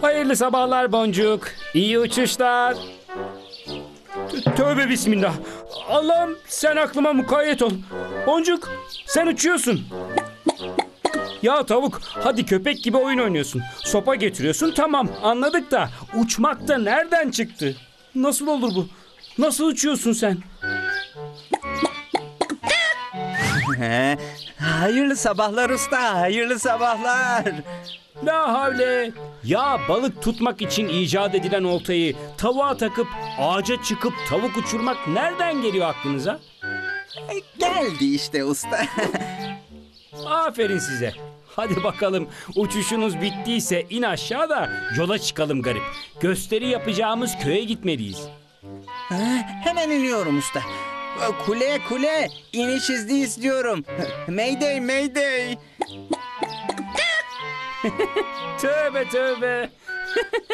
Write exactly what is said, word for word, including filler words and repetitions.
Hayırlı sabahlar Boncuk. İyi uçuşlar. T- Tövbe bismillah. Allah'ım sen aklıma mukayyet ol. Boncuk sen uçuyorsun. Ya tavuk hadi köpek gibi oyun oynuyorsun. Sopa getiriyorsun tamam anladık da uçmak da nereden çıktı? Nasıl olur bu? Nasıl uçuyorsun sen? Hayırlı sabahlar usta, hayırlı sabahlar. La havle. Ya balık tutmak için icat edilen oltayı tavuğa takıp ağaca çıkıp tavuk uçurmak nereden geliyor aklınıza? Geldi işte usta. Aferin size. Hadi bakalım uçuşunuz bittiyse in aşağı da yola çıkalım garip. Gösteri yapacağımız köye gitmeliyiz. Ha, hemen iniyorum usta. Kule kule, iniş izni istiyorum. Mayday mayday. Tövbe tövbe.